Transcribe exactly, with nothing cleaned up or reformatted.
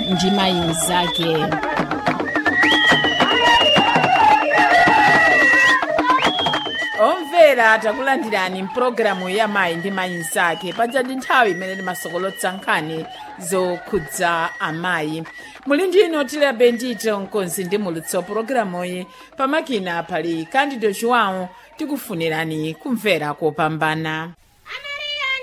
ndi mayi mnzake. Omvera takulandirani mpulogalamu ya mayi ndi mayi mnzake paja ndi nthawi imene timasokolotsa nkhani zokhudza amayi. Muli ndino tilabe ndito mkonzi ndi mulutso pulogalamuyi pamakina pali Candido João tikufunirani kumvera kopambana.